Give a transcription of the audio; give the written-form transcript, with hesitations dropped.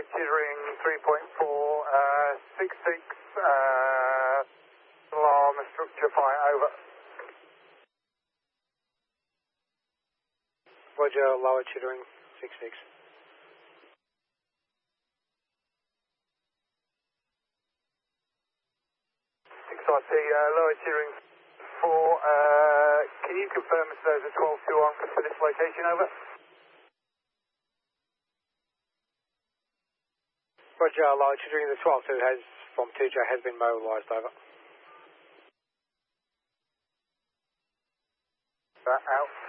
lower Chittering 3.4, 66, alarm, structure fire, over. Roger, lower Chittering 66. XRT, lower Chittering 4, can you confirm if there's a 12-2 on for this location, over? Roger, lower Chittering, the 12-2 from 2J has been mobilised, over. Out.